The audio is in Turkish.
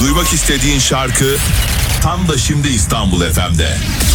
Duymak istediğin şarkı tam da şimdi İstanbul FM'de.